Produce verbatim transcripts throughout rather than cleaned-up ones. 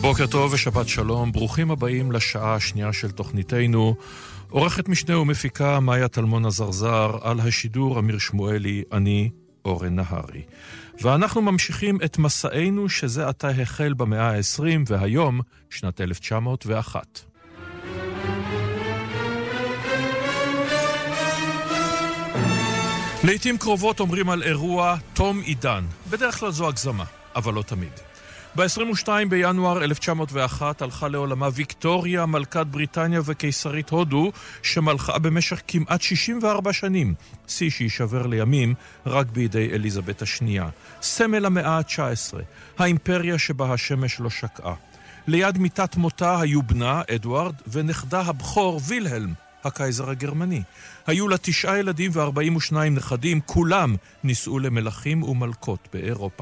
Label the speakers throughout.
Speaker 1: בוקר טוב ושבת שלום, ברוכים הבאים לשעה השנייה של תוכניתנו. עורכת משנה ומפיקה מאיה תלמון הזרזר, על השידור אמיר שמואלי, אני אורן נהרי. ואנחנו ממשיכים את מסענו שזה עתה החל במאה ה-עשרים והיום שנת אלף תשע מאות ואחת. לעתים קרובות אומרים על אירוע תום עידן, בדרך כלל זו הגזמה, אבל לא תמיד. ב-עשרים ושניים בינואר אלף תשע מאות ואחת הלכה לעולמה ויקטוריה, מלכת בריטניה וקיסרית הודו, שמלכה במשך כמעט שישים וארבע שנים, שיא שישבר לימים רק בידי אליזבת השנייה. סמל המאה ה-תשע עשרה, האימפריה שבה השמש לא שקעה. ליד מיטת מותה היו בנה, אדוארד, ונכדה הבכור, וילהלם, הקייזר הגרמני. היו לה תשעה ילדים ו-ארבעים ושניים נכדים, כולם נישאו למלכים ומלכות באירופה.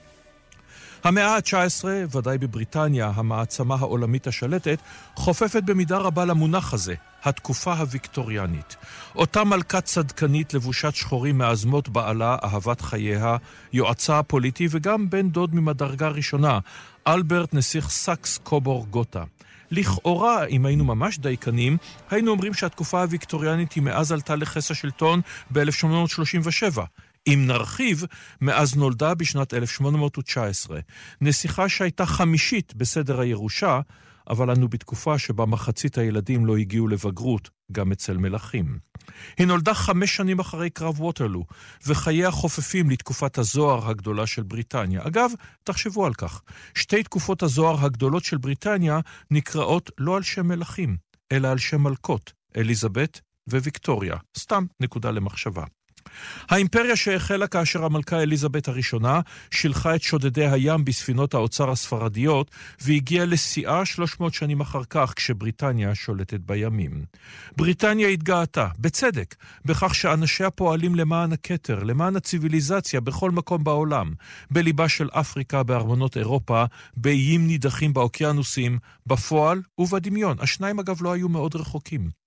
Speaker 1: המאה ה-תשע עשרה, ודאי בבריטניה, המעצמה העולמית השלטת, חופפת במידה רבה למונח הזה, התקופה הוויקטוריאנית. אותה מלכת צדקנית לבושת שחורים מאזמות בעלה, אהבת חייה, יועצה הפוליטי וגם בן דוד ממדרגה ראשונה, אלברט נסיך סקס קובורג גותה. לכאורה, אם היינו ממש דייקנים, היינו אומרים שהתקופה הוויקטוריאנית היא מאז עלתה לכס השלטון ב-אלף שמונה מאות שלושים ושבע. אם נרחיב, מאז נולדה בשנת אלף שמונה מאות תשע עשרה. נסיכה שהייתה חמישית בסדר הירושה, אבל אנו בתקופה שבה מחצית הילדים לא הגיעו לבגרות, גם אצל מלכים. היא נולדה חמש שנים אחרי קרב ווטרלו, וחייה חופפים לתקופת הזוהר הגדולה של בריטניה. אגב, תחשבו על כך, שתי תקופות הזוהר הגדולות של בריטניה נקראות לא על שם מלכים, אלא על שם מלכות, אליזבת וויקטוריה. סתם נקודה למחשבה. האימפריה שהחלה כאשר המלכה אליזבת הראשונה שילחה את שודדי הים בספינות האוצר הספרדיות והגיעה לשיאה שלוש מאות שנים אחר כך כשבריטניה שולטת בימים. בריטניה התגאתה, בצדק, בכך שאנשיה פועלים למען הכתר, למען הציביליזציה בכל מקום בעולם, בליבה של אפריקה, בארמונות אירופה, באיים נידחים באוקיינוסים, בפועל ובדמיון. השניים אגב לא היו מאוד רחוקים.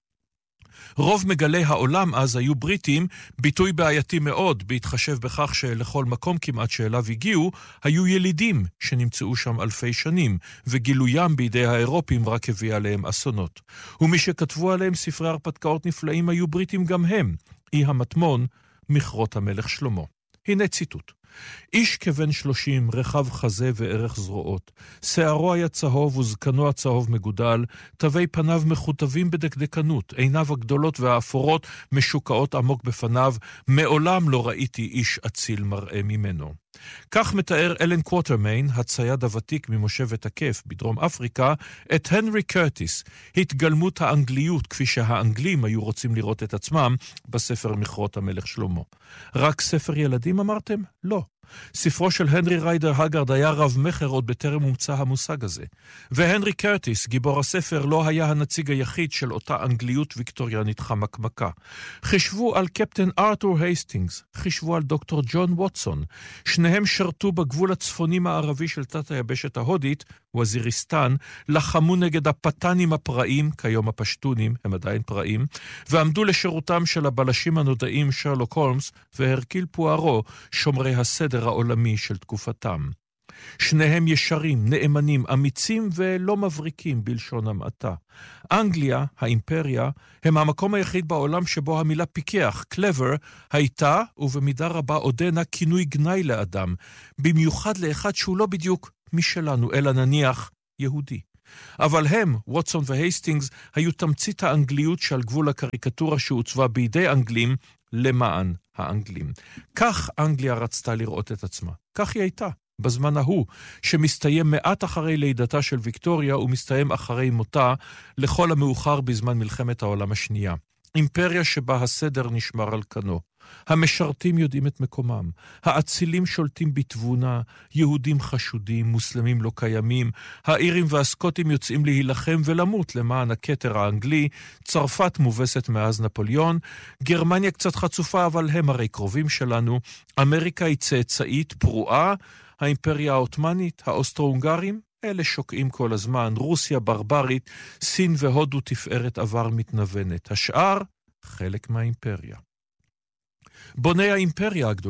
Speaker 1: רוב מגלי העולם אז היו בריטים, ביטוי בעייתי מאוד, בהתחשב בכך שלכל מקום כמעט שאליו הגיעו, היו ילידים שנמצאו שם אלפי שנים, וגילוים בידי האירופים רק הביא עליהם אסונות. ומי שכתבו עליהם ספרי הרפתקאות נפלאים היו בריטים גם הם, אי המטמון, מכרות המלך שלמה. הנה ציטוט. איש כבן שלושים, רחב חזה וערך זרועות. שערו היה צהוב וזקנו הצהוב מגודל, תווי פניו מחוטבים בדקדקנות, עיניו הגדולות והאפורות משוקעות עמוק בפניו, מעולם לא ראיתי איש אציל מראה ממנו. כך מתאר אלן קווטרמיין, הצייד הוותיק ממושבת הכיף בדרום אפריקה, את הנרי קרטיס, התגלמות האנגליות כפי שהאנגלים היו רוצים לראות את עצמם בספר מכרות המלך שלמה. רק ספר ילדים אמרתם? לא. ספרו של הנרי ריידר הגרד היה רב מחר עוד בטרם הומצא המושג הזה. והנרי קרטיס, גיבור הספר, לא היה הנציג היחיד של אותה אנגליות ויקטוריאנית חמקמקה. חישבו על קפטן ארתור הייסטינגס, חישבו על דוקטור ג'ון ווטסון. שניהם שרתו בגבול הצפוני הערבי של תת היבשת ההודית, וזיריסטן, לחמו נגד הפטנים הפראים, כיום הפשטונים, הם עדיין פראים, ועמדו לשירותם של הבלשים הנודעים שרלוק הולמס והרקיל פוארו, שומרי הסדר העולמי של תקופתם. שניהם ישרים, נאמנים, אמיצים ולא מבריקים בלשון המעטה. אנגליה, האימפריה, הם המקום היחיד בעולם שבו המילה פיקח, clever, הייתה ובמידה רבה עודנה כינוי גנאי לאדם, במיוחד לאחד שהוא לא בדיוק משלנו, אלא נניח יהודי. אבל הם, ווטסון והייסטינגס, היו תמצית האנגליות שעל גבול הקריקטורה שהוצבה בידי אנגלים למען האנגלים. כך אנגליה רצתה לראות את עצמה. כך היא הייתה. בזמן ההוא, שמסתיים מעט אחרי לידתה של ויקטוריה ומסתיים אחרי מותה לכל המאוחר בזמן מלחמת העולם השנייה. אימפריה שבה הסדר נשמר על כנו. המשרתים יודעים את מקומם. האצילים שולטים בתבונה, יהודים חשודים, מוסלמים לא קיימים, האירים והסקוטים יוצאים להילחם ולמות למען הכתר האנגלי, צרפת מובסת מאז נפוליאון, גרמניה קצת חצופה אבל הם הרי קרובים שלנו, אמריקה היא צאצאית פרועה, האימפריה העות'מאנית, האוסטרו-הונגרים, אלה שוקעים כל הזמן, רוסיה ברברית, סין והודו תפארת עבר מתנוונת. השאר, חלק מהאימפריה. בוני האימפריה הגדולים,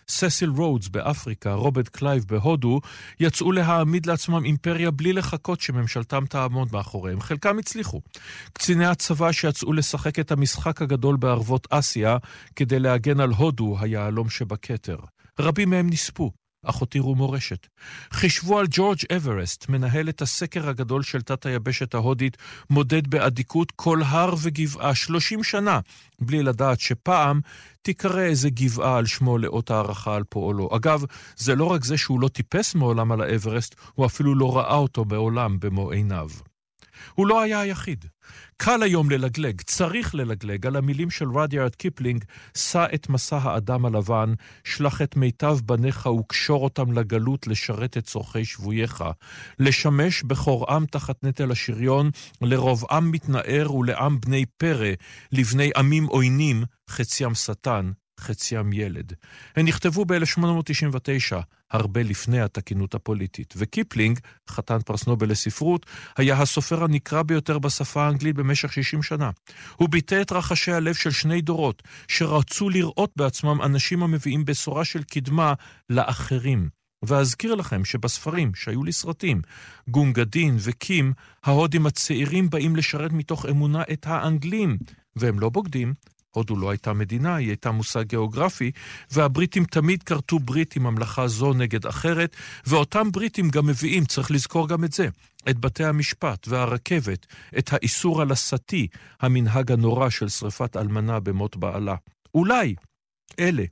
Speaker 1: ססיל רודס באפריקה, רוברט קלייב בהודו, יצאו להעמיד לעצמם אימפריה בלי לחכות שממשלתם תעמוד מאחוריהם. חלקם הצליחו. קציני הצבא שיצאו לשחק את המשחק הגדול בערבות אסיה כדי להגן על הודו היעלום שבכתר. רבים מהם נספו, אך הותירו מורשת. חישבו על ג'ורג' אברסט, מנהל את הסקר הגדול של תת היבשת ההודית, מודד באדיקות כל הר וגבעה שלושים שנה, בלי לדעת שפעם תיקרא איזה גבעה על שמו לאות הערכה על פועלו. אגב, זה לא רק זה שהוא לא טיפס מעולם על האברסט, הוא אפילו לא ראה אותו בעולם במו עיניו. הוא לא היה היחיד. קל היום ללגלג, צריך ללגלג, על המילים של רודיארד קיפלינג, שא את מסע האדם הלבן, שלח את מיטב בניך וקשור אותם לגלות לשרת את צורכי שבוייך, לשמש בחור עם תחת נטל השריון, לרוב עם מתנער ולעם בני פרא, לבני עמים עוינים, חציים שטן, חציים ילד. הן נכתבו ב-אלף שמונה מאות תשעים ותשע, הרבה לפני התקינות הפוליטית. וקיפלינג, חתן פרס נובל לספרות, היה הסופר הנקרא ביותר בשפה האנגלית במשך שישים שנה. הוא ביטא את רחשי הלב של שני דורות, שרצו לראות בעצמם אנשים המביאים בשורה של קדמה לאחרים. ואזכיר לכם שבספרים שהיו לי סרטים, גונגדין וקים, ההודים הצעירים באים לשרת מתוך אמונה את האנגלים, והם לא בוגדים. הודו לא הייתה מדינה, היא הייתה מושג גיאוגרפי, והבריטים תמיד קרתו ברית עם ממלכה זו נגד אחרת, ואותם בריטים גם מביאים, צריך לזכור גם את זה, את בתי המשפט והרכבת, את האיסור על הסתי, המנהג הנורא של שריפת אלמנה במות בעלה. אולי אלה,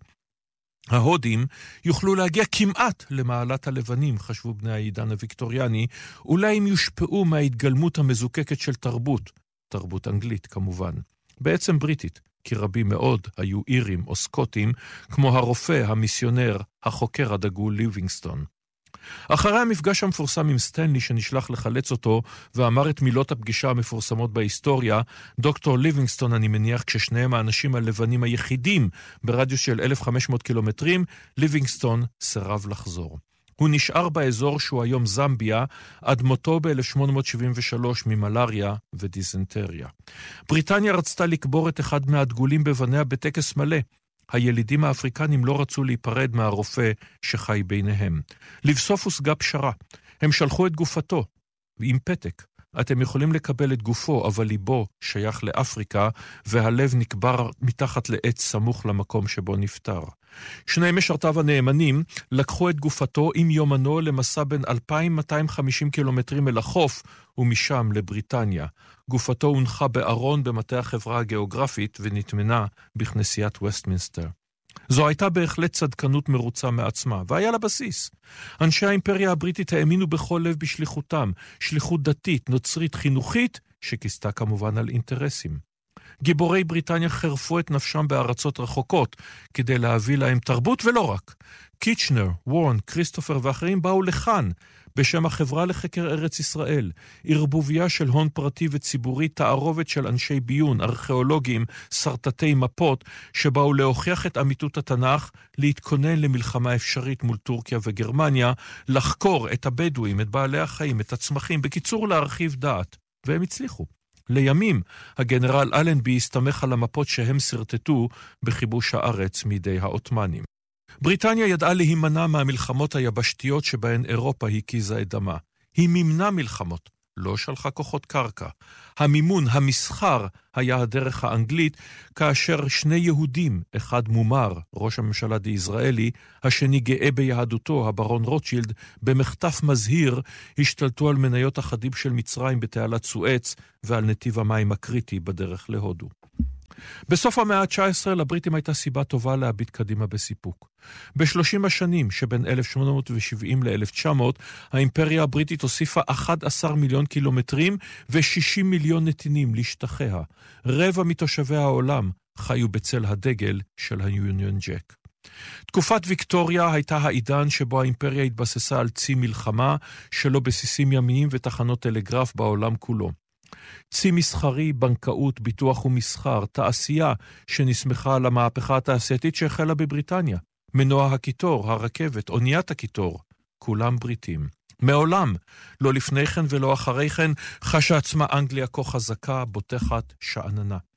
Speaker 1: ההודים, יוכלו להגיע כמעט למעלת הלבנים, חשבו בני העידן הוויקטוריאני, אולי הם יושפעו מההתגלמות המזוקקת של תרבות, תרבות אנגלית כמובן, בעצם בריטית. כי רבים מאוד היו אירים או סקוטים, כמו הרופא, המיסיונר, החוקר הדגול ליבינגסטון. אחרי המפגש המפורסם עם סטנלי שנשלח לחלץ אותו, ואמר את מילות הפגישה המפורסמות בהיסטוריה, דוקטור ליבינגסטון, אני מניח, כששניהם האנשים הלבנים היחידים ברדיוס של אלף וחמש מאות קילומטרים, ליבינגסטון סירב לחזור. הוא נשאר באזור שהוא היום זמביה, עד מותו ב-אלף שמונה מאות שבעים ושלוש ממלריה ודיזנטריה. בריטניה רצתה לקבור את אחד מהדגולים בבניה בטקס מלא. הילידים האפריקנים לא רצו להיפרד מהרופא שחי ביניהם. לבסוף הושגה פשרה. הם שלחו את גופתו עם פתק. אתם יכולים לקבל את גופו, אבל ליבו שייך לאפריקה, והלב נקבר מתחת לעץ סמוך למקום שבו נפטר. שני משרתיו הנאמנים לקחו את גופתו עם יומנו למסע בין אלפיים מאתיים וחמישים קילומטרים אל החוף, ומשם לבריטניה. גופתו הונחה בארון במטה החברה הגיאוגרפית ונטמנה בכנסיית וסטמינסטר. זו הייתה בהחלט צדקנות מרוצה מעצמה, והיה לה בסיס. אנשי האימפריה הבריטית האמינו בכל לב בשליחותם, שליחות דתית, נוצרית, חינוכית, שכיסתה כמובן על אינטרסים. גיבורי בריטניה חרפו את נפשם בארצות רחוקות, כדי להביא להם תרבות ולא רק. קיצ'נר, וורן, כריסטופר ואחרים באו לכאן, בשם החברה לחקר ארץ ישראל, ערבוביה של הון פרטי וציבורי, תערובת של אנשי ביון, ארכיאולוגים, סרטטי מפות, שבאו להוכיח את אמיתות התנ"ך, להתכונן למלחמה אפשרית מול טורקיה וגרמניה, לחקור את הבדואים, את בעלי החיים, את הצמחים, בקיצור להרחיב דעת, והם הצליחו. לימים, הגנרל אלנבי הסתמך על המפות שהם סרטטו בכיבוש הארץ מידי העות'מאנים. בריטניה ידעה להימנע מהמלחמות היבשתיות שבהן אירופה הקיזה את דמה. היא מימנה מלחמות, לא שלחה כוחות קרקע. המימון, המסחר, היה הדרך האנגלית, כאשר שני יהודים, אחד מומר, ראש הממשלה די-יזרעאלי, השני גאה ביהדותו, הברון רוטשילד, במחטף מזהיר, השתלטו על מניות החדיב של מצרים בתעלת סואץ, ועל נתיב המים הקריטי בדרך להודו. בסוף המאה ה-תשע עשרה לבריטים הייתה סיבה טובה להביט קדימה בסיפוק. בשלושים השנים שבין אלף שמונה מאות שבעים ל-אלף תשע מאות, האימפריה הבריטית הוסיפה אחד עשר מיליון קילומטרים ו-שישים מיליון נתינים לשטחיה. רבע מתושבי העולם חיו בצל הדגל של היוניון ג'ק. תקופת ויקטוריה הייתה העידן שבו האימפריה התבססה על צי מלחמה שלא בסיסים ימיים ותחנות טלגרף בעולם כולו. צי מסחרי, בנקאות, ביטוח ומסחר, תעשייה שנסמכה על המהפכה התעשייתית שהחלה בבריטניה. מנוע הקיטור, הרכבת, אוניית הקיטור, כולם בריטים. מעולם, לא לפני כן ולא אחרי כן, חשה עצמה אנגליה כה חזקה, בוטחת, שעננה.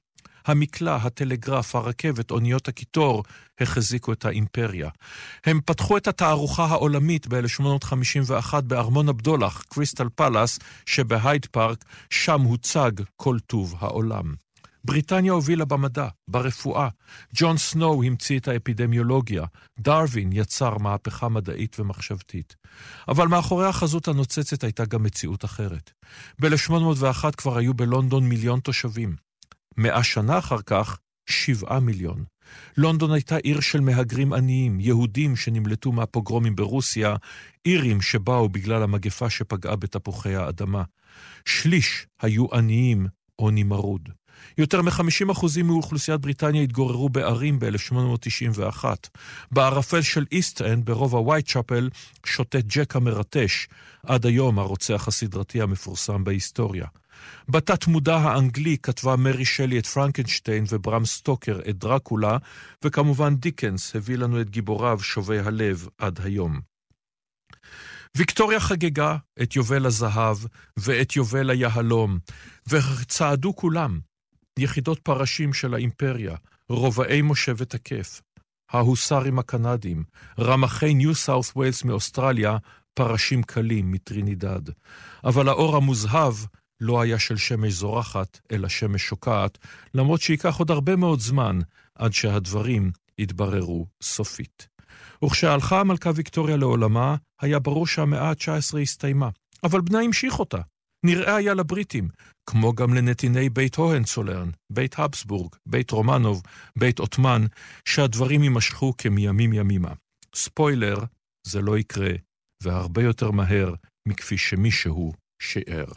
Speaker 1: המקלע, הטלגרף, הרכבת, אוניות הקיטור, החזיקו את האימפריה. הם פתחו את התערוכה העולמית ב-אלף שמונה מאות חמישים ואחת בארמון הבדולח, קריסטל פלאס, שבהייד פארק, שם הוצג כל טוב העולם. בריטניה הובילה במדע, ברפואה. ג'ון סנואו המציא את האפידמיולוגיה. דרווין יצר מהפכה מדעית ומחשבתית. אבל מאחורי החזות הנוצצת הייתה גם מציאות אחרת. ב-אלף שמונה מאות ואחת כבר היו בלונדון מיליון תושבים. מאה שנה אחר כך, שבעה מיליון. לונדון הייתה עיר של מהגרים עניים, יהודים שנמלטו מהפוגרומים ברוסיה, אירים שבאו בגלל המגפה שפגעה בתפוחי האדמה. שליש היו עניים או נמרוד. יותר מ-חמישים אחוזים מאוכלוסיית בריטניה התגוררו בערים ב-אלף שמונה מאות תשעים ואחת. בערפל של איסט-אנד, ברובע ווייטשאפל, שוטט ג'ק המרטש, עד היום הרוצח הסדרתי המפורסם בהיסטוריה. בתת מודע האנגלי כתבה מרי שלי את פרנקנשטיין וברם סטוקר את דרקולה, וכמובן דיקנס הביא לנו את גיבוריו שובי הלב עד היום. ויקטוריה חגגה את יובל הזהב ואת יובל היהלום, וצעדו כולם, יחידות פרשים של האימפריה, רובעי מושבת הכיף, ההוסרים הקנדים, רמחי ניו סאות' ווילס מאוסטרליה, פרשים קלים מטרינידד. אבל האור המוזהב לא היה של שמש זורחת, אלא שמש שוקעת, למרות שיקח עוד הרבה מאוד זמן עד שהדברים יתבררו סופית. וכשהלכה המלכה ויקטוריה לעולמה, היה ברור שהמאה ה-תשע עשרה הסתיימה. אבל בנה המשיך אותה. נראה היה לבריטים, כמו גם לנתיני בית הוהנצולרן, בית הבסבורג, בית רומנוב, בית עות'מן, שהדברים יימשכו כמימים ימימה. ספוילר, זה לא יקרה, והרבה יותר מהר מכפי שמישהו שיער.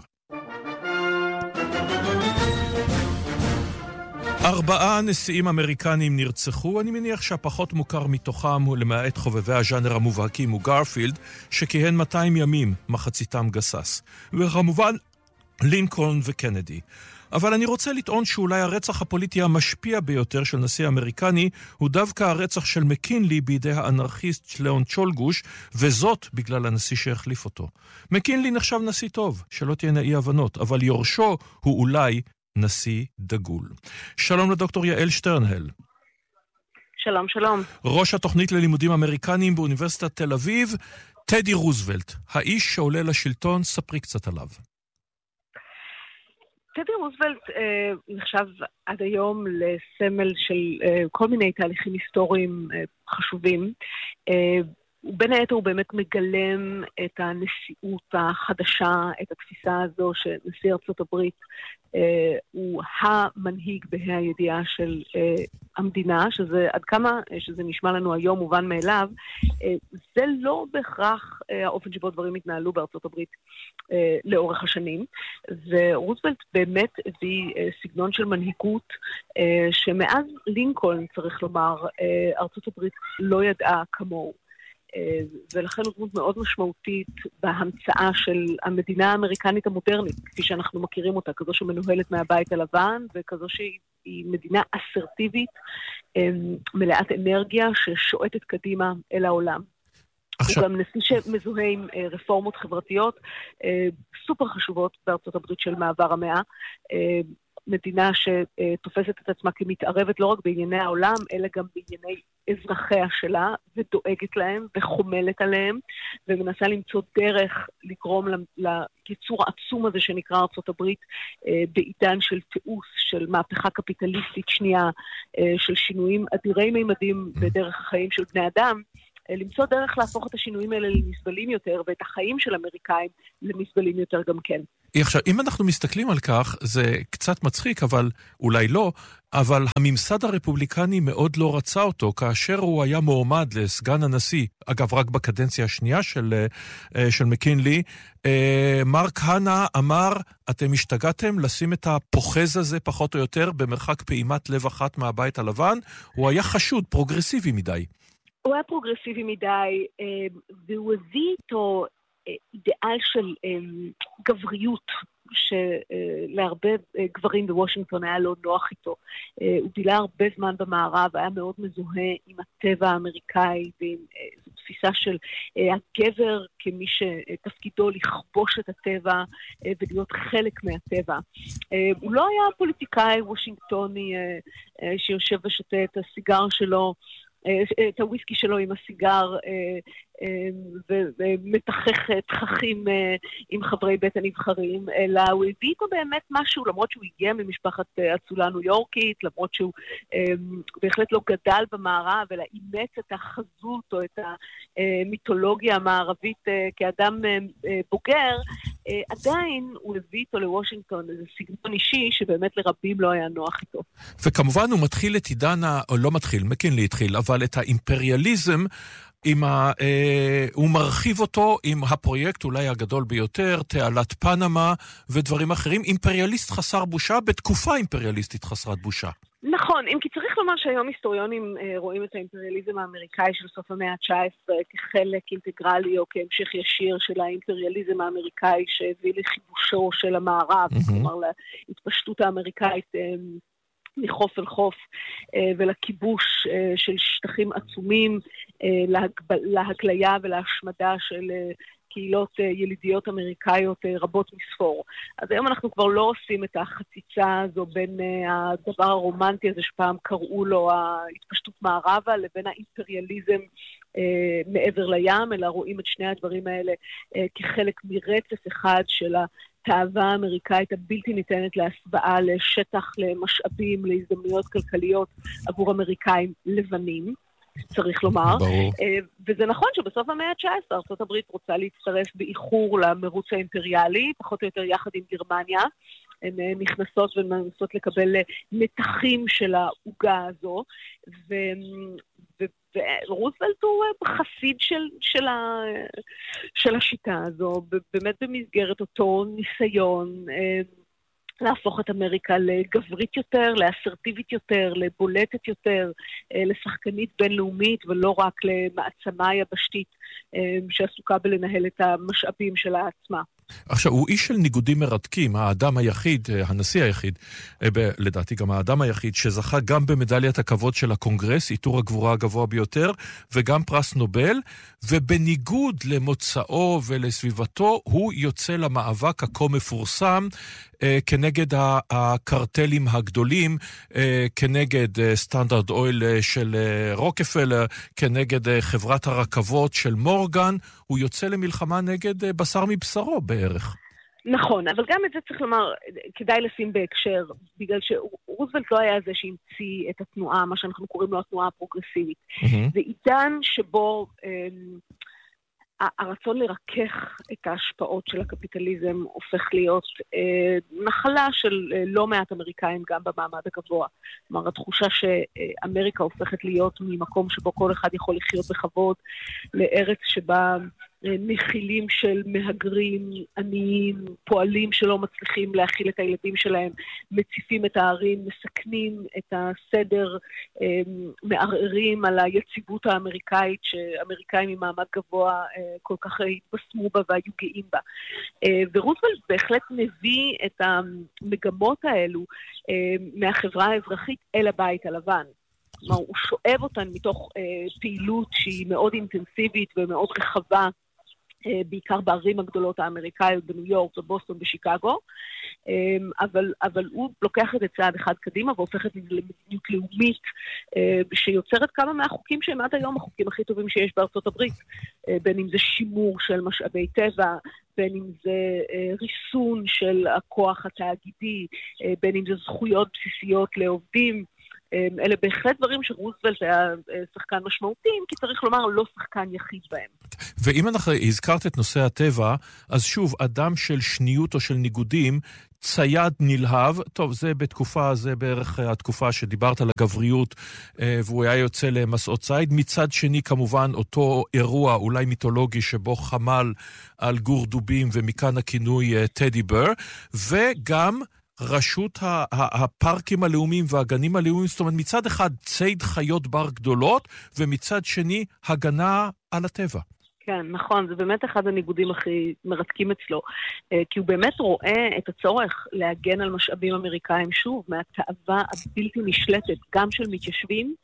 Speaker 1: ארבעה נשיאים אמריקנים נרצחו, אני מניח שהפחות מוכר מתוכם הוא למעט חובבי הז'אנר המובהקים הוא גרפילד, שכיהן מאתיים ימים, מחציתם גסס. וכמובן לינקולן וקנדי. אבל אני רוצה לטעון שאולי הרצח הפוליטי המשפיע ביותר של נשיא אמריקני הוא דווקא הרצח של מקינלי בידי האנרכיסט לאון צ'ולגוש, וזאת בגלל הנשיא שהחליף אותו. מקינלי נחשב נשיא טוב, שלא תהיינה אי הבנות, אבל יורשו הוא אולי נשיא דגול. שלום לדוקטור יעל שטרנהל.
Speaker 2: שלום, שלום.
Speaker 1: ראש התוכנית ללימודים אמריקניים באוניברסיטת תל אביב, טדי רוזוולט, האיש שעולה לשלטון, ספרי קצת עליו.
Speaker 2: טדי רוזוולט אה, נחשב עד היום לסמל של אה, כל מיני תהליכים היסטוריים אה, חשובים. אה, בין היתר הוא באמת מגלם את הנשיאות החדשה, את התפיסה הזו שנשיא ארצות הברית אה, הוא המנהיג בה"א הידיעה של אה, המדינה, שזה עד כמה שזה נשמע לנו היום מובן מאליו, אה, זה לא בהכרח אה, האופן שבו דברים התנהלו בארצות הברית אה, לאורך השנים, ורוזוולט באמת הביא אה, סגנון של מנהיגות אה, שמאז לינקולן, צריך לומר, אה, ארצות הברית לא ידעה כמוהו. ולכן הוא דמות מאוד משמעותית בהמצאה של המדינה האמריקנית המודרנית, כפי שאנחנו מכירים אותה, כזו שמנוהלת מהבית הלבן, וכזו שהיא מדינה אסרטיבית, מלאת אנרגיה, ששועטת קדימה אל העולם. עכשיו... הוא גם נשיא שמזוהה עם רפורמות חברתיות סופר חשובות בארצות הברית של מעבר המאה, מדינה שתופסת את עצמה כמתערבת לא רק בענייני העולם, אלא גם בענייני אזרחיה שלה, ודואגת להם, וחומלת עליהם, ומנסה למצוא דרך לגרום ליצור העצום הזה שנקרא ארצות הברית, בעידן של תיעוש, של מהפכה קפיטליסטית שנייה, של שינויים אדירי מימדים בדרך החיים של בני אדם, למצוא דרך להפוך את השינויים האלה לנסבלים יותר, ואת החיים של אמריקאים לנסבלים יותר גם כן.
Speaker 1: עכשיו, אם אנחנו מסתכלים על כך, זה קצת מצחיק, אבל אולי לא, אבל הממסד הרפובליקני מאוד לא רצה אותו, כאשר הוא היה מועמד לסגן הנשיא, אגב, רק בקדנציה השנייה של, של מקינלי, מרק הנה אמר, אתם השתגעתם לשים את הפוחז הזה פחות או יותר במרחק פעימת לב אחת מהבית הלבן, הוא היה חשוד, פרוגרסיבי מדי.
Speaker 2: הוא היה פרוגרסיבי מדי, והוא הביא איתו אידיאל של גבריות, שלהרבה גברים בוושינגטון היה לא נוח איתו. הוא בילה הרבה זמן במערב, היה מאוד מזוהה עם הטבע האמריקאי ועם התפיסה של הגבר כמי שתפקידו לכבוש את הטבע ולהיות חלק מהטבע. הוא לא היה פוליטיקאי וושינגטוני שיושב ושותה את הסיגר שלו, את הוויסקי שלו עם הסיגר ומתחך תככים עם חברי בית הנבחרים, אלא הוא הביא איתו באמת משהו, למרות שהוא הגיע ממשפחת אצולה ניו יורקית, למרות שהוא בהחלט לא גדל במערב, אלא אימץ את החזות או את המיתולוגיה המערבית כאדם בוגר, עדיין הוא הביא איתו לוושינגטון איזה סגנון אישי שבאמת לרבים לא היה נוח איתו.
Speaker 1: וכמובן הוא מתחיל את עידן, או לא מתחיל, מקינלי התחיל, אבל את האימפריאליזם, עם ה, אה, הוא מרחיב אותו עם הפרויקט אולי הגדול ביותר, תעלת פנמה ודברים אחרים, אימפריאליסט חסר בושה, בתקופה אימפריאליסטית חסרת בושה.
Speaker 2: נכון, אם כי צריך לומר שהיום היסטוריונים אה, רואים את האימפריאליזם האמריקאי של סוף המאה ה-תשע עשרה כחלק אינטגרלי או כהמשך ישיר של האימפריאליזם האמריקאי שהביא לחיבושו של המערב, mm-hmm. כלומר להתפשטות האמריקאית אה, מחוף אל חוף ולכיבוש של שטחים עצומים, להגליה ולהשמדה של קהילות ילידיות אמריקאיות רבות מספור. אז היום אנחנו כבר לא עושים את החציצה הזו בין הדבר הרומנטי הזה שפעם קראו לו ההתפשטות מערבה לבין האימפריאליזם מעבר לים, אלא רואים את שני הדברים האלה כחלק מרצף אחד של התאווה האמריקאית הבלתי ניתנת להסבעה לשטח, למשאבים, להזדמנויות כלכליות עבור אמריקאים לבנים, צריך לומר.
Speaker 1: ברור.
Speaker 2: וזה נכון שבסוף המאה ה-תשע עשרה ארצות הברית רוצה להצטרף באיחור למרוץ האימפריאלי, פחות או יותר יחד עם גרמניה, הן נכנסות ומנסות לקבל נתחים של העוגה הזו, ו... ורוזוולט הוא חסיד של, של, ה, של השיטה הזו, באמת במסגרת אותו ניסיון להפוך את אמריקה לגברית יותר, לאסרטיבית יותר, לבולטת יותר, לשחקנית בינלאומית ולא רק למעצמה יבשתית שעסוקה בלנהל את המשאבים שלה עצמה.
Speaker 1: עכשיו, הוא איש של ניגודים מרתקים, האדם היחיד, הנשיא היחיד, לדעתי גם האדם היחיד, שזכה גם במדליית הכבוד של הקונגרס, עיטור הגבורה הגבוה ביותר, וגם פרס נובל, ובניגוד למוצאו ולסביבתו, הוא יוצא למאבק הכה מפורסם, כנגד הקרטלים הגדולים, כנגד סטנדרט אויל של רוקפלר, כנגד חברת הרכבות של מורגן, הוא יוצא למלחמה נגד בשר מבשרו בערך.
Speaker 2: נכון, אבל גם את זה צריך לומר, כדאי לשים בהקשר, בגלל שרוזוולט לא היה זה שהמציא את התנועה, מה שאנחנו קוראים לו התנועה הפרוגרסיבית. Mm-hmm. זה עידן שבו הרצון לרכך את ההשפעות של הקפיטליזם הופך להיות אה, נחלה של אה, לא מעט אמריקאים גם במעמד הגבוה. כלומר, התחושה שאמריקה הופכת להיות ממקום שבו כל אחד יכול לחיות בכבוד, לארץ שבה אה, מכילים של מהגרים, עניים, פועלים שלא מצליחים להכיל את הילדים שלהם, מציפים את הערים, מסכנים את הסדר, אה, מערערים על היציבות האמריקאית, שאמריקאים ממעמד גבוה אה, כל כך התבשמו בה והיו גאים בה. ורוזוולט בהחלט מביא את המגמות האלו מהחברה האזרחית אל הבית הלבן. כלומר, הוא שואב אותן מתוך פעילות שהיא מאוד אינטנסיבית ומאוד רחבה, בעיקר בערים הגדולות האמריקאיות בניו יורק, בבוסטון, בשיקגו, אבל, אבל הוא לוקח את זה צעד אחד קדימה והופך את זה למדיניות לאומית שיוצרת כמה מהחוקים שהם עד היום החוקים הכי טובים שיש בארצות הברית, בין אם זה שימור של משאבי טבע, בין אם זה ריסון של הכוח התאגידי, בין אם זה זכויות בסיסיות לעובדים. אלה בהחלט דברים שרוזוולט היה שחקן משמעותי, כי צריך לומר לא שחקן יחיד בהם.
Speaker 1: ואם אנחנו הזכרת את נושא הטבע, אז שוב, אדם של שניות או של ניגודים, צייד נלהב, טוב, זה בתקופה, זה בערך התקופה שדיברת על הגבריות, והוא היה יוצא למסעות צייד. מצד שני, כמובן, אותו אירוע, אולי מיתולוגי, שבו חמל על גור דובים, ומכאן הכינוי טדי בר, וגם רשות הפארקים הלאומיים והגנים הלאומיים, זאת אומרת, מצד אחד ציד חיות בר גדולות, ומצד שני הגנה על הטבע.
Speaker 2: כן, נכון, זה באמת אחד הניגודים הכי מרתקים אצלו, כי הוא באמת רואה את הצורך להגן על משאבים אמריקאים, שוב, מהתאווה הבלתי נשלטת, גם של מתיישבים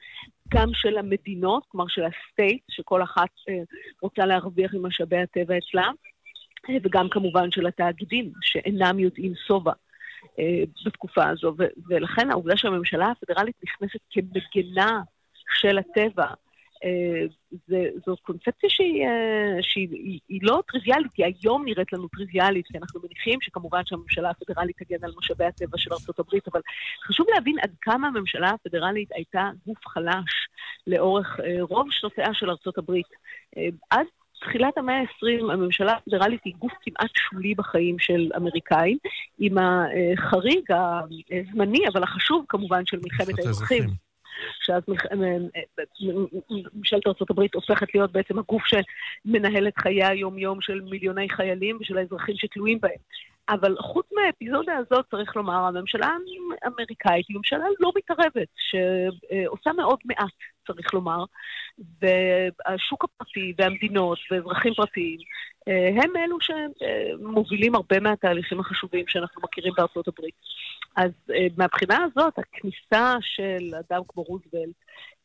Speaker 2: גם של המדינות, כלומר של הסטייט, שכל אחת רוצה להרוויח עם משאבי הטבע אצלה, וגם כמובן של התאגידים, שאינם יודעים סובה בתקופה הזו, ולכן העובדה שהממשלה הפדרלית נכנסת כמגנה של הטבע, זו קונספציה שהיא, שהיא היא לא טריוויאלית, היא היום נראית לנו טריוויאלית, כי אנחנו מניחים שכמובן שהממשלה הפדרלית תגן על משאבי הטבע של ארצות הברית, אבל חשוב להבין עד כמה הממשלה הפדרלית הייתה גוף חלש לאורך רוב שנותיה של ארצות הברית. עד תחילת המאה ה-עשרים הממשלה הפדרלית היא גוף כמעט שולי בחיים של אמריקאים, עם החריג הזמני, אבל החשוב כמובן של מלחמת האזרחים. שאז ממשלת ארצות הברית הופכת להיות בעצם הגוף שמנהל את חיי היום-יום של מיליוני חיילים ושל האזרחים שתלויים בהם. אבל חוץ מהאפיזודה הזאת צריך לומר, הממשלה האמריקאית היא ממשלה לא מתערבת, שעושה מאוד מעט, צריך לומר, והשוק הפרטי והמדינות ואזרחים פרטיים, הם אלו שמובילים הרבה מהתהליכים החשובים שאנחנו מכירים בארצות הברית. אז מהבחינה הזאת, הכניסה של אדם כמו רוזוולט,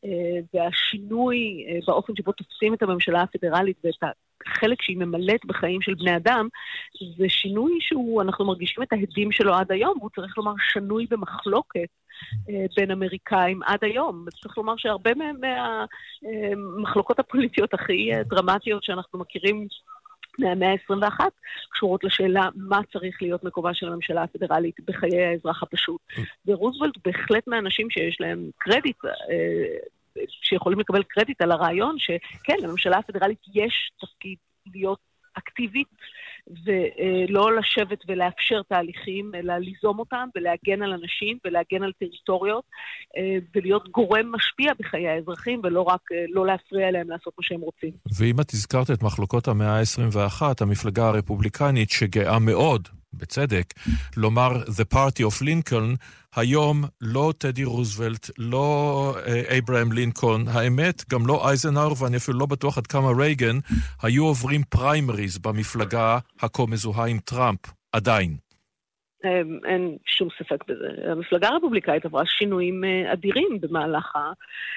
Speaker 2: והשינוי באופן שבו תופסים את הממשלה הפדרלית ואת החלק שהיא ממלאת בחיים של בני אדם, זה שינוי שהוא, אנחנו מרגישים את ההדים שלו עד היום, והוא צריך לומר שנוי במחלוקת בין אמריקאים עד היום. צריך לומר שהרבה מהמחלוקות הפוליטיות הכי דרמטיות שאנחנו מכירים מהמאה ה-עשרים ואחת קשורות לשאלה מה צריך להיות מקומה של הממשלה הפדרלית בחיי האזרח הפשוט. ורוזוולט בהחלט מהאנשים שיש להם קרדיט, שיכולים לקבל קרדיט על הרעיון שכן, לממשלה הפדרלית יש תפקיד להיות אקטיבית, ולא לשבת ולאפשר תהליכים, אלא ליזום אותם ולהגן על אנשים ולהגן על טריטוריות, ולהיות גורם משפיע בחיי האזרחים, ולא רק לא להפריע להם לעשות מה שהם רוצים.
Speaker 1: ואם את הזכרת את מחלוקות המאה ה-עשרים ואחת, המפלגה הרפובליקנית שגאה מאוד, בצדק, לומר The Party of Lincoln, היום לא טדי רוזוולט, לא אברהם לינקולן, האמת גם לא אייזנהאואר, ואני אפילו לא בטוח עד כמה רייגן, היו עוברים פריימריז במפלגה הכה מזוהה עם טראמפ, עדיין.
Speaker 2: אין שום ספק בזה. המפלגה הרפובליקאית עברה שינויים אדירים במהלך ה...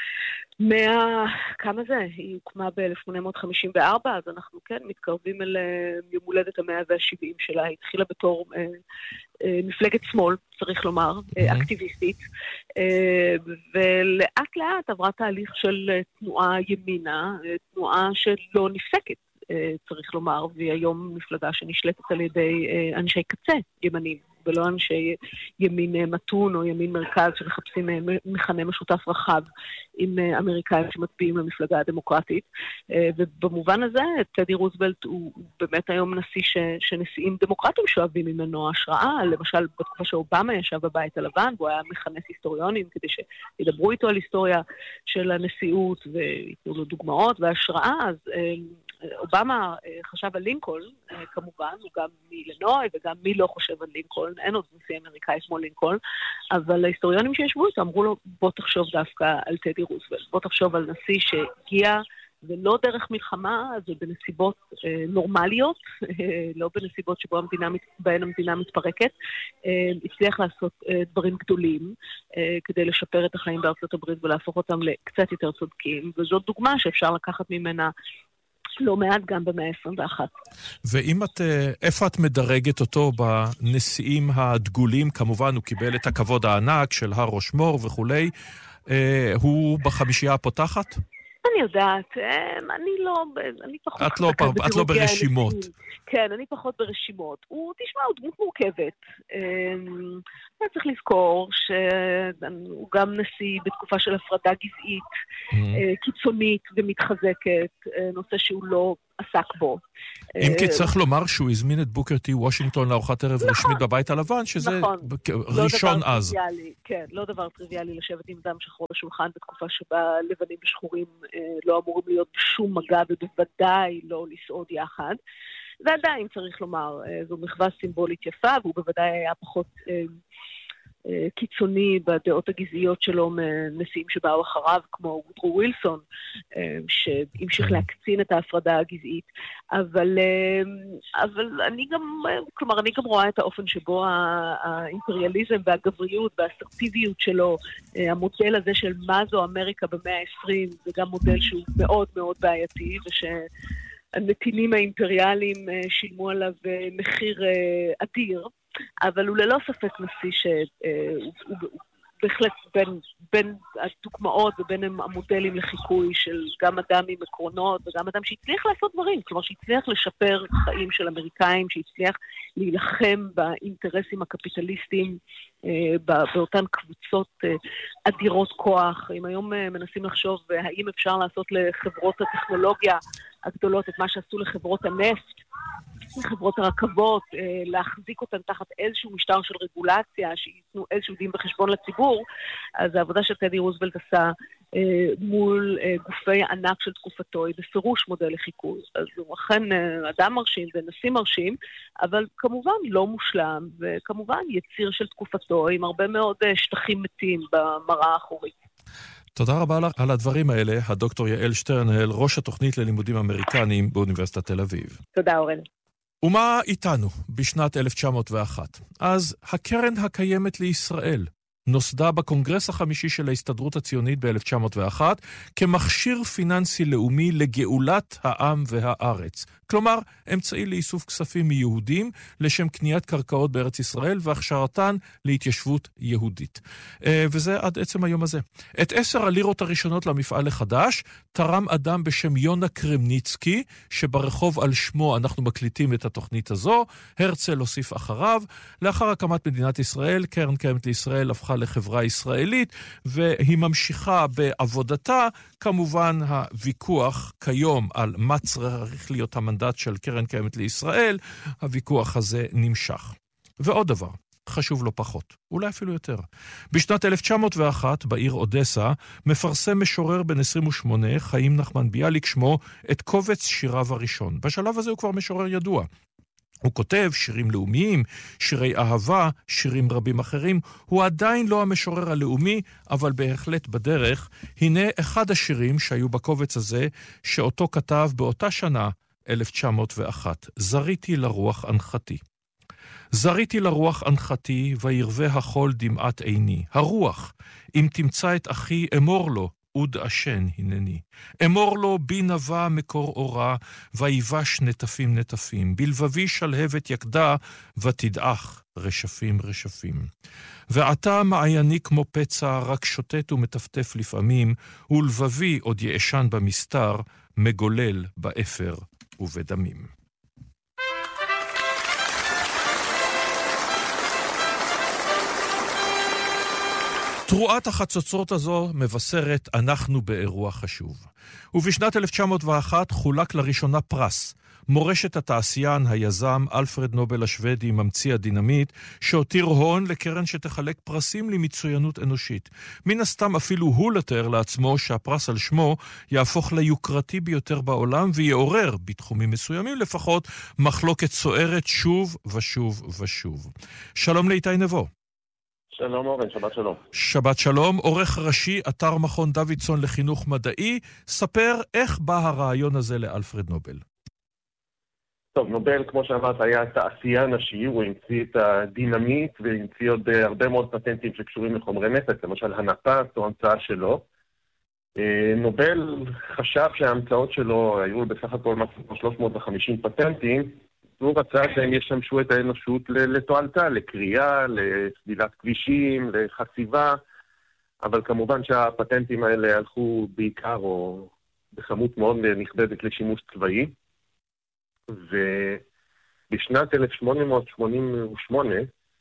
Speaker 2: מה... כמה זה? היא הוקמה ב-אלף שמונה מאות חמישים וארבע, אז אנחנו כן מתקרבים אל יום הולדת המאה ה-שבעים שלה. היא התחילה בתור אה, אה, מפלגת שמאל, צריך לומר, אה, אקטיביסטית, אה, ולאט לאט עברה תהליך של תנועה ימינה, תנועה שלא נפסקת, אה, צריך לומר, והיא היום מפלגה שנשלטת על ידי אה, אנשי קצה ימנים. ולא אנשי ימין מתון או ימין מרכז שמחפשים מכנה משותף רחב עם אמריקאים שמצביעים למפלגה הדמוקרטית. ובמובן הזה, טדי רוזוולט הוא באמת היום נשיא ש, שנשיאים דמוקרטים שואבים ממנו השראה. למשל, בתקופה שאובמה ישב בבית הלבן, והוא היה מכנס היסטוריונים כדי שידברו איתו על היסטוריה של הנשיאות ויתנו לו דוגמאות והשראה. אז אובמה חשב על לינקולן, כמובן, הוא גם מאילינוי וגם מי לא חושב על לינקולן, אין עוד נשיא אמריקאי כמו לינקולן, אבל ההיסטוריונים שישבו איתו אמרו לו, בוא תחשוב דווקא על טדי רוזוולט, בוא תחשוב על נשיא שהגיע, ולא דרך מלחמה, זה בנסיבות אה, נורמליות, אה, לא בנסיבות שבו המדינה, בהן המדינה מתפרקת, אה, הצליח לעשות אה, דברים גדולים, אה, כדי לשפר את החיים בארצות הברית ולהפוך אותם לקצת יותר צודקים, וזאת דוגמה שאפשר לקחת ממנה לא מעט גם במאה ה-עשרים ואחת.
Speaker 1: ואם את, איפה את מדרגת אותו בנשיאים הדגולים? כמובן הוא קיבל את הכבוד הענק של הר רושמור וכולי, הוא בחמישייה הפותחת?
Speaker 2: אני יודעת, אני לא, אני פחות...
Speaker 1: את לא, את לא ברשימות.
Speaker 2: כן, אני פחות ברשימות. הוא, תשמע, הוא דמות מורכבת. אני צריך לזכור שהוא גם נשיא בתקופה של הפרדה גזעית, קיצונית ומתחזקת, נושא שהוא לא עסק בו.
Speaker 1: אם כי צריך לומר שהוא הזמין את בוקר טי וושינגטון לארוחת ערב רשמית בבית הלבן, שזה ראשון אז.
Speaker 2: כן, לא דבר טריוויאלי לשבת עם דם שחור לשולחן בתקופה שבה לבנים ושחורים לא אמורים להיות בשום מגע, ובוודאי לא לסעוד יחד. ועדיין צריך לומר, זו מחווה סימבולית יפה, והוא בוודאי היה פחות קיצוני בדעות הגזעיות שלו מנשיאים שבאו אחריו, כמו וודרו ווילסון, שהמשיך להקצין את ההפרדה הגזעית. אבל, אבל אני גם, כלומר, אני גם רואה את האופן שבו האימפריאליזם והגבריות והאסרטיביות שלו, המודל הזה של מה זו אמריקה במאה ה-עשרים, זה גם מודל שהוא מאוד מאוד בעייתי, ושהנתינים האימפריאליים שילמו עליו מחיר אדיר, אבל הוא ללא ספק נשיא שהוא בהחלט בין, בין הדוגמאות ובין המודלים לחיקוי של גם אדם עם עקרונות וגם אדם שהצליח לעשות דברים, כלומר שהצליח לשפר חיים של אמריקאים, שהצליח להילחם באינטרסים הקפיטליסטיים, באותן קבוצות אדירות כוח. אם היום מנסים לחשוב האם אפשר לעשות לחברות הטכנולוגיה הגדולות את מה שעשו לחברות הנפט, לחברות הרכבות, להחזיק אותן תחת איזשהו משטר של רגולציה, שיתנו איזשהו דין בחשבון לציבור, אז העבודה של טדי רוזוולט עשה מול גופי ענק של תקופתו, היא בפירוש מודל לחיקוי. אז הוא אכן אדם מרשים ונשיא מרשים, אבל כמובן לא מושלם, וכמובן יציר של תקופתו, עם הרבה מאוד שטחים מתים במראה האחורית.
Speaker 1: תודה רבה על הדברים האלה, הדוקטור יעל שטרנהל, ראש התוכנית ללימודים אמריקניים באוניברסיטת תל אביב.
Speaker 2: תודה אורן.
Speaker 1: ומה איתנו בשנת אלף תשע מאות ואחת? אז הקרן הקיימת לישראל נוסדה בקונגרס החמישי של ההסתדרות הציונית ב-אלף תשע מאות ואחת כמכשיר פיננסי לאומי לגאולת העם והארץ. כלומר, אמצעי לאיסוף כספים מיהודים לשם קניית קרקעות בארץ ישראל והכשרתן להתיישבות יהודית. וזה עד עצם היום הזה. את עשר הלירות הראשונות למפעל החדש תרם אדם בשם יונה קרמניצקי, שברחוב על שמו אנחנו מקליטים את התוכנית הזו. הרצל הוסיף אחריו. לאחר הקמת מדינת ישראל, קרן קיימת לישראל הפכה לחברה ישראלית, והיא ממשיכה בעבודתה. כמובן הוויכוח כיום על מה צריך להיות המנדט של קרן קיימת לישראל, הוויכוח הזה נמשך. ועוד דבר, חשוב לא פחות, אולי אפילו יותר. בשנת אלף תשע מאות ואחת, בעיר אודסה, מפרסם משורר בן עשרים ושמונה, חיים נחמן ביאליק שמו, את קובץ שיריו הראשון. בשלב הזה הוא כבר משורר ידוע. הוא כותב שירים לאומיים, שירי אהבה, שירים רבים אחרים. הוא עדיין לא המשורר הלאומי, אבל בהחלט בדרך. הנה אחד השירים שהיו בקובץ הזה, שאותו כתב באותה שנה, אלף תשע מאות ואחת. זריתי לרוח אנחתי. זריתי לרוח אנחתי, וירווה החול דמעת עיני. הרוח, אם תמצא את אחי, אמור לו, עוד אשן הנני. אמור לו בי נבע מקור אורה, ויבש נטפים נטפים. בלבבי שלהבת יקדה, ותדעך רשפים רשפים. ועתה מעייני כמו פצע, רק שוטט ומטפטף לפעמים, ולבבי עוד יאשן במסתר, מגולל באפר ובדמים. תרועת החצוצרות הזו מבשרת אנחנו באירוע חשוב. ובשנת אלף תשע מאות ואחת חולק לראשונה פרס, מורשת התעשיין היזם אלפרד נובל השוודי, ממציא הדינמיט, שהותיר הון לקרן שתחלק פרסים למצוינות אנושית. מן הסתם אפילו הוא לתאר לעצמו שהפרס על שמו יהפוך ליוקרתי ביותר בעולם, ויעורר, בתחומים מסוימים לפחות, מחלוקת סוערת שוב ושוב ושוב. שלום לאיתי נבו.
Speaker 3: שלום אורן, שבת שלום.
Speaker 1: שבת שלום, עורך ראשי, אתר מכון דוידסון לחינוך מדעי. ספר איך בא הרעיון הזה לאלפרד נובל.
Speaker 3: טוב, נובל, כמו שאמרת, היה תעשיין נשי, הוא המציא את הדינמיט והמציא עוד הרבה מאוד פטנטים שקשורים לחומרי נפץ, למשל הנפץ או המצאה שלו. נובל חשב שההמצאות שלו היו בסך הכל משהו שלוש מאות וחמישים פטנטים, והוא רצה שהם ישמשו את האנושות לתועלתה, לקריאה, לסלילת כבישים, לחציבה, אבל כמובן שהפטנטים האלה הלכו בעיקר או בכמות מאוד נכבדת לשימוש צבאי. ובשנת אלף שמונה מאות שמונים ושמונה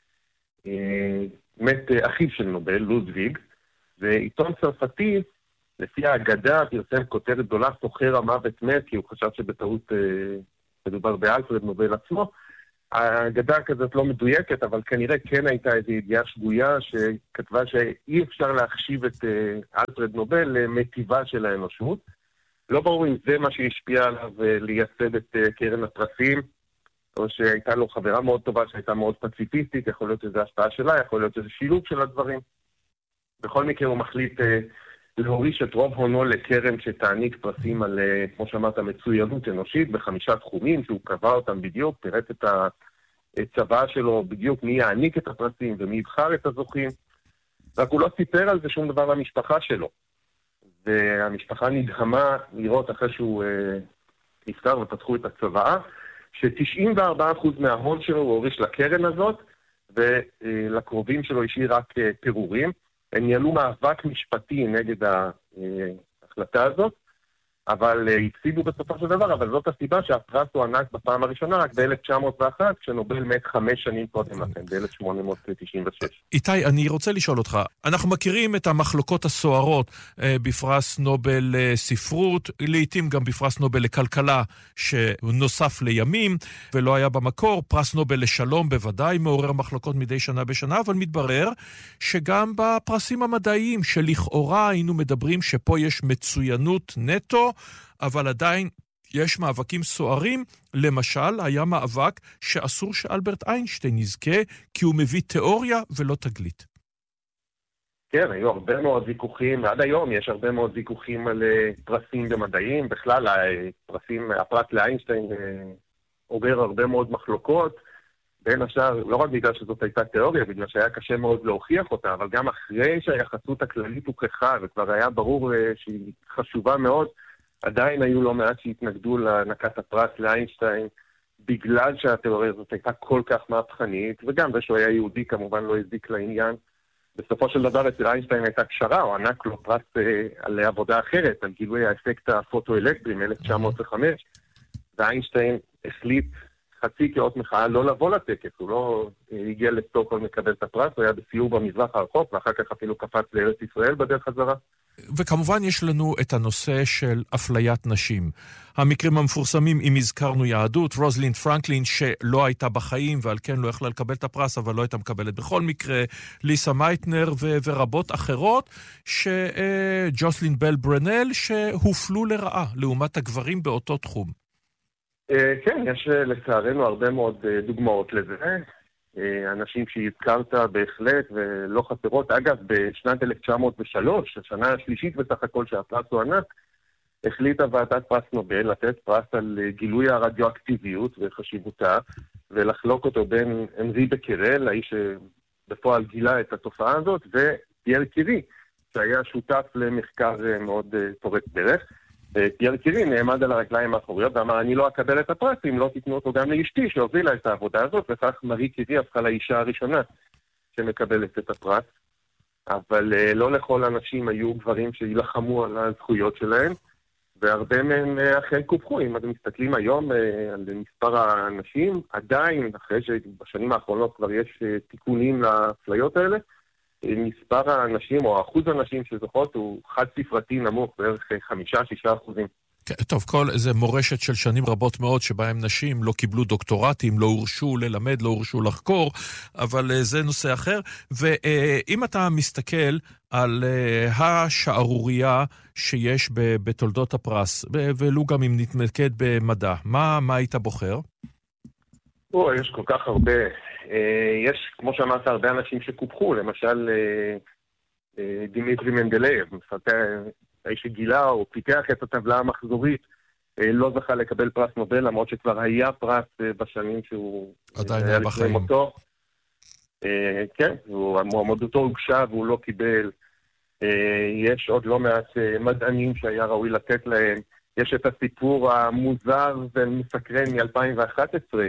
Speaker 3: מת אחיו של נובל, לודוויג, ועיתון צרפתי, לפי האגדה, פרסם כותרת גדולה, סוחר המוות מת, כי הוא חשב שבטעות מדובר באלפרד נובל עצמו. האגדה כזאת לא מדויקת, אבל כנראה כן הייתה איזו ידיעה שגויה שכתבה שאי אפשר להחשיב את אלפרד נובל למטיבה של האנושות. לא ברור אם זה מה שהשפיע עליו לייסד את קרן הפרסים. או שהייתה לו חברה מאוד טובה שהייתה מאוד פציפיסטית, יכול להיות שזה השפעה שלה, יכול להיות שזה שילוב של הדברים. בכל מקרה הוא מחליט אה, להוריש את רוב הונו לקרן שתעניק פרסים על, אה, כמו שאמרת, מצוינות אנושית בחמישה תחומים, שהוא קבע אותם בדיוק, פירט את הצבא שלו בדיוק מי יעניק את הפרסים ומי יבחר את הזוכים. רק הוא לא סיפר על זה שום דבר למשפחה שלו. והמשפחה נדהמה לראות אחרי שהוא אה, נפטר ופתחו את הצבא, ש-תשעים וארבעה אחוז מההון שלו הוא הוריש לקרן הזאת, ולקרובים שלו השאיר רק אה, פירורים. הם ניהלו מאבק משפטי נגד ההחלטה הזאת, אבל הפסידו בסופו של דבר, אבל זאת הסיבה שהפרס הוא ענק בפעם הראשונה רק ב-אלף תשע מאות ואחת, כשנובל מת חמש שנים קודם לכן, ב-אלף שמונה מאות תשעים ושש.
Speaker 1: איתי, אני רוצה לשאול אותך, אנחנו מכירים את המחלוקות הסוערות אה, בפרס נובל אה, ספרות, לעתים גם בפרס נובל לכלכלה, שנוסף לימים, ולא היה במקור, פרס נובל לשלום בוודאי מעורר מחלוקות מדי שנה בשנה, אבל מתברר שגם בפרסים המדעיים, שלכאורה היינו מדברים שפה יש מצוינות נטו, אבל עדיין יש מאבקים סוערים. למשל, היה מאבק שאסור שאלברט איינשטיין יזכה, כי הוא מביא תיאוריה ולא תגלית.
Speaker 3: כן, היו הרבה מאוד ויכוחים, עד היום יש הרבה מאוד ויכוחים על פרסים במדעים, בכלל הפרסים, הפרס לאיינשטיין עובר הרבה מאוד מחלוקות, בין השאר, לא רק בגלל שזאת הייתה תיאוריה, בגלל שהיה קשה מאוד להוכיח אותה, אבל גם אחרי שהיחסות הכללית הוכחה, וכבר היה ברור שהיא חשובה מאוד, עדיין היו לא מעט שהתנגדו להענקת הפרס לאיינשטיין, בגלל שהתיאוריה הזאת הייתה כל כך מהפכנית, וגם זה שהוא היה יהודי כמובן לא הזיק לעניין. בסופו של דבר אצל איינשטיין הייתה קשרה, הוא ענק לו פרס אה, על עבודה אחרת, על גילוי האפקט הפוטואלקטרי מ-אלף תשע מאות וחמש, ואיינשטיין החליט חצי כאות מחאה לא לבוא לטקס, הוא לא הגיע לסטוקהולם לקבל את הפרס, הוא היה בסיור במזרח הרחוק, ואחר כך אפילו קפץ לארץ ישראל בדרך חזרה.
Speaker 1: וכמובן יש לנו את הנושא של אפליית נשים. המקרים המפורסמים, אם הזכרנו יהדות, רוזלין פרנקלין שלא הייתה בחיים ועל כן לא יכלה לקבל את הפרס, אבל לא הייתה מקבלת בכל מקרה, ליסה מייטנר ו- ורבות אחרות, שג'וסלין בל ברנל שהופלו לרעה לעומת הגברים באותו תחום.
Speaker 3: כן, יש לצערנו הרבה מאוד דוגמאות לזה. אנשים שהזכרת בהחלט ולא חסרות. אגב, בשנת אלף תשע מאות ושלוש, השנה השלישית בסך הכל שהפרס הוא ענק, החליטה ועדת פרס נובל לתת פרס על גילוי הרדיואקטיביות וחשיבותה, ולחלוק אותו בין הנרי בקרל, האיש שבפועל גילה את התופעה הזאת, ופייר קירי, שהיה שותף למחקר מאוד פורץ דרך. פייר קירי נעמד על הרגליים האחוריות ואמר, אני לא אקבל את הפרס אם לא תיתנו אותו גם לאשתי שהובילה את העבודה הזאת, וכך מארי קירי הפכה לאישה הראשונה שמקבלת את הפרס. אבל לא לכל אנשים היו גברים שילחמו על הזכויות שלהם, והרבה מהם אכן קופחו. אם אתם מסתכלים היום על מספר האנשים, עדיין, אחרי שבשנים האחרונות כבר יש תיקונים לאפליות האלה, מספר האנשים או אחוז האנשים שזוכות הוא חד ספרתי נמוך, בערך חמישה, שישה אחוזים.
Speaker 1: טוב, כל זה מורשת של שנים רבות מאוד שבהם נשים לא קיבלו דוקטורטים, לא הורשו ללמד, לא הורשו לחקור, אבל זה נושא אחר. ואם אתה מסתכל על השערוריה שיש בתולדות הפרס, ולו גם אם נתמקד במדע, מה, מה היית בוחר?
Speaker 3: או, יש כל כך הרבה. יש, כמו שאמרת, הרבה אנשים שקופחו, למשל דימיטרי מנדלייב, האיש שגילה או פיתח את הטבלה המחזורית, לא זכה לקבל פרס נובל, למרות שכבר היה פרס בשנים שהוא
Speaker 1: עדיין היה בחיים.
Speaker 3: אותו. כן, המועמדותו הוגשה והוא לא קיבל. יש עוד לא מעט מדענים שהיה ראוי לתת להם. יש את הסיפור המוזר ומסקרן מ-אלפיים ואחת עשרה,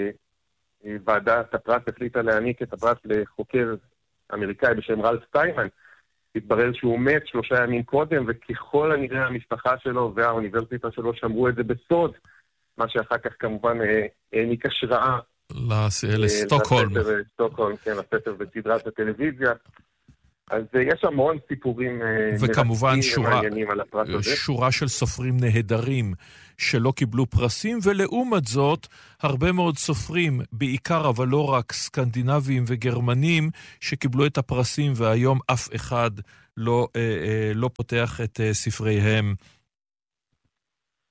Speaker 3: כשוועדת הפרס החליטה להעניק את הפרס לחוקר אמריקאי בשם רלף סטיינמן. התברר שהוא מת שלושה ימים קודם, וככל הנראה המשפחה שלו והאוניברסיטה שלו שמרו את זה בסוד, מה שאחר כך כמובן העניק השראה
Speaker 1: לסטוקהולם.
Speaker 3: לסטוקהולם, כן, לספר בסדרת הטלוויזיה. אז יש המון סיפורים
Speaker 1: וכמובן שורה,
Speaker 3: על הפרס הזה.
Speaker 1: שורה של סופרים נהדרים שלא קיבלו פרסים, ולעומת זאת הרבה מאוד סופרים, בעיקר אבל לא רק סקנדינבים וגרמנים, שקיבלו את הפרסים והיום אף אחד לא, אה, אה, לא פותח את אה, ספריהם.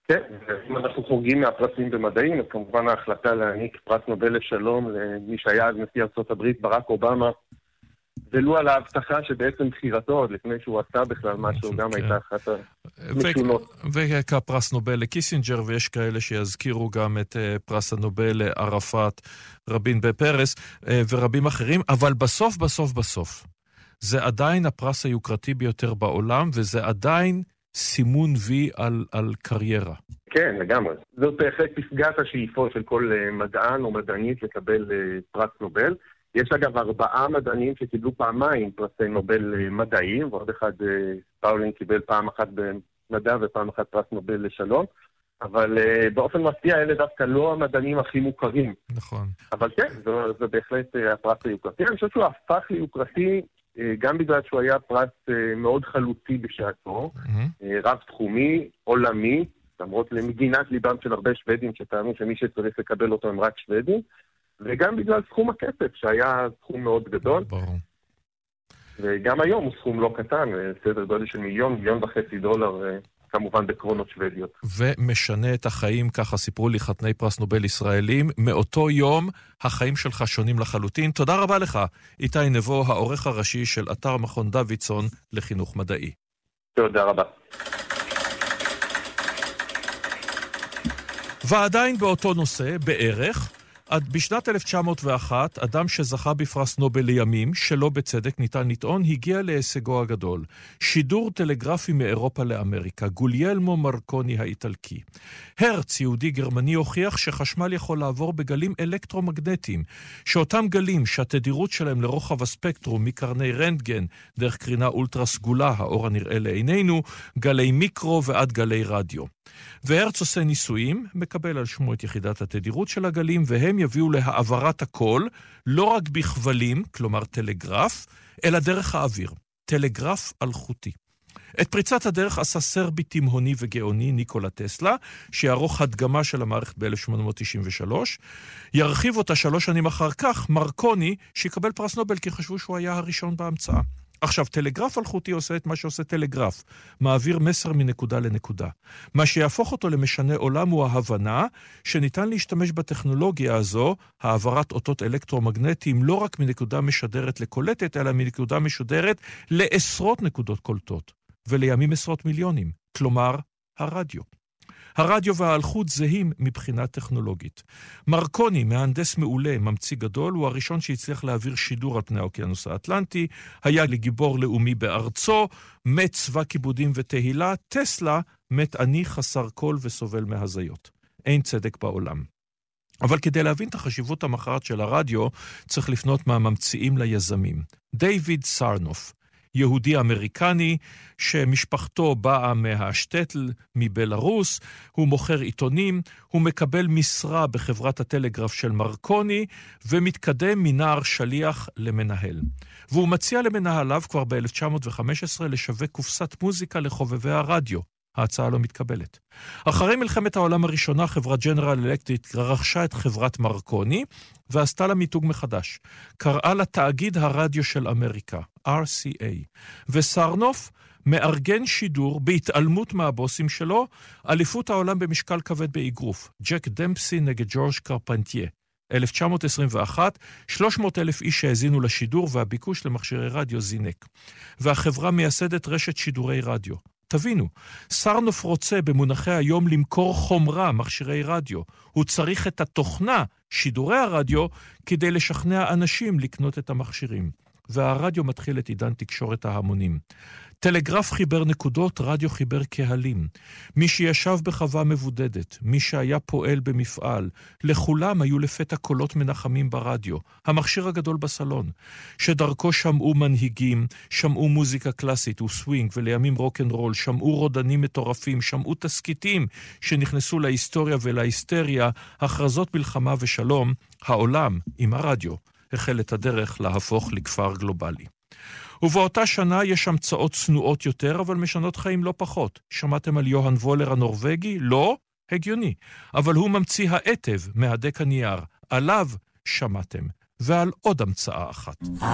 Speaker 3: כן, אם אנחנו חורגים מהפרסים במדעים, אז כמובן ההחלטה להעניק פרס נובל לשלום למי שהיה אז נשיא ארצות הברית, ברק אובמה, ולו על ההבטחה שבעצם בחירתו, עוד לפני שהוא עשה בכלל משהו, גם הייתה אחת המשונות.
Speaker 1: וכפרס נובל לקיסינג'ר, ויש כאלה שיזכירו גם את פרס הנובל לערפאת, רבין בפרס ורבים אחרים, אבל בסוף, בסוף, בסוף, זה עדיין הפרס היוקרתי ביותר בעולם, וזה עדיין סימון וי על, על קריירה.
Speaker 3: כן, לגמרי. זאת בהחלט פסגת השאיפות של כל מדען או מדענית לקבל פרס נובל. יש אגב ארבעה מדענים שקיבלו פעמיים פרסי נובל מדעיים, ועוד אחד, פאולין קיבל פעם אחת במדע ופעם אחת פרס נובל לשלום, אבל באופן מפתיע אלה דווקא לא המדענים הכי מוכרים.
Speaker 1: נכון.
Speaker 3: אבל כן, זה, זה בהחלט הפרס היוקרתי. אני חושב שהוא הפך ליוקרתי גם בגלל שהוא היה פרס מאוד חלוצי בשעתו, mm-hmm. רב תחומי, עולמי, למרות למגינת ליבם של הרבה שוודים שטענו שמי שצריך לקבל אותו הם רק שוודים, וגם בגלל סכום הכסף, שהיה סכום מאוד גדול. ברור. וגם היום הוא סכום לא קטן, סדר גודל של מיליון, מיליון וחצי דולר, כמובן בקרונות שוודיות.
Speaker 1: ומשנה את החיים, ככה סיפרו לי חתני פרס נובל ישראלים, מאותו יום החיים שלך שונים לחלוטין. תודה רבה לך, איתי נבו, העורך הראשי של אתר מכון דוידסון לחינוך מדעי.
Speaker 3: תודה רבה.
Speaker 1: ועדיין באותו נושא, בערך, עד בשנת אלף תשע מאות ואחת, אדם שזכה בפרס נובל לימים, שלא בצדק ניתן לטעון, הגיע להישגו הגדול. שידור טלגרפי מאירופה לאמריקה, גוליילמו מרקוני האיטלקי. הרץ, יהודי גרמני, הוכיח שחשמל יכול לעבור בגלים אלקטרומגנטיים, שאותם גלים שהתדירות שלהם לרוחב הספקטרום, מקרני רנטגן, דרך קרינה אולטרה סגולה, האור הנראה לעינינו, גלי מיקרו ועד גלי רדיו. והרץ עושה ניסויים, מקבל על שמו את יחידת התדירות של הגלים, והם יביאו להעברת הכל, לא רק בכבלים, כלומר טלגרף, אלא דרך האוויר, טלגרף אלחוטי. את פריצת הדרך עשה סרבי תימהוני וגאוני ניקולה טסלה, שיערוך הדגמה של המערכת ב-אלף שמונה מאות תשעים ושלוש, ירחיב אותה שלוש שנים אחר כך מרקוני, שיקבל פרס נובל כי חשבו שהוא היה הראשון בהמצאה. עכשיו, טלגרף אלחוטי עושה את מה שעושה טלגרף, מעביר מסר מנקודה לנקודה. מה שיהפוך אותו למשנה עולם הוא ההבנה שניתן להשתמש בטכנולוגיה הזו, העברת אותות אלקטרומגנטיים, לא רק מנקודה משדרת לקולטת, אלא מנקודה משודרת לעשרות נקודות קולטות, ולימים עשרות מיליונים, כלומר, הרדיו. הרדיו והאלחוט זהים מבחינה טכנולוגית. מרקוני, מהנדס מעולה, ממציא גדול, הוא הראשון שהצליח להעביר שידור על פני האוקיינוס האטלנטי, היה לגיבור לאומי בארצו, מת צבא כיבודים ותהילה, טסלה מת עני חסר קול וסובל מהזיות. אין צדק בעולם. אבל כדי להבין את החשיבות המכרעת של הרדיו, צריך לפנות מהממציאים ליזמים. דיוויד סארנוף, יהודי אמריקני שמשפחתו באה מהשטטל מבלרוס, הוא מוכר עיתונים, הוא מקבל משרה בחברת הטלגרף של מרקוני ומתקדם מנער שליח למנהל. והוא מציע למנהליו כבר ב-אלף תשע מאות וחמש עשרה לשווק קופסת מוזיקה לחובבי הרדיו. ההצעה לא מתקבלת. אחרי מלחמת העולם הראשונה, חברת ג'נרל אלקטריק רכשה את חברת מרקוני, ועשתה לה מיתוג מחדש. קראה לה תאגיד הרדיו של אמריקה, אר סי איי. וסארנוף מארגן שידור בהתעלמות מהבוסים שלו, אליפות העולם במשקל כבד באגרוף, ג'ק דמפסי נגד ג'ורג' קרפנטייה. אלף תשע מאות עשרים ואחת, שלוש מאות אלף איש שהאזינו לשידור, והביקוש למכשירי רדיו זינק. והחברה מייסדת רשת שידורי רדיו. תבינו, סארנוף רוצה במונחי היום למכור חומרה, מכשירי רדיו. הוא צריך את התוכנה, שידורי הרדיו, כדי לשכנע אנשים לקנות את המכשירים. והרדיו מתחיל את עידן תקשורת ההמונים. טלגרף חיבר נקודות, רדיו חיבר קהלים. מי שישב בחווה מבודדת, מי שהיה פועל במפעל, לכולם היו לפתע קולות מנחמים ברדיו, המכשיר הגדול בסלון, שדרכו שמעו מנהיגים, שמעו מוזיקה קלאסית וסווינג ולימים רוק'נ'רול, שמעו רודנים מטורפים, שמעו תסקיטים שנכנסו להיסטוריה ולהיסטריה, הכרזות מלחמה ושלום, העולם עם הרדיו החל את הדרך להפוך לכפר גלובלי. ובאותה שנה יש המצאות צנועות יותר, אבל משנות חיים לא פחות. שמעתם על יוהאן וולר הנורווגי? לא? הגיוני. אבל הוא ממציא העטב מהדק הנייר. עליו שמעתם. ועל עוד המצאה אחת.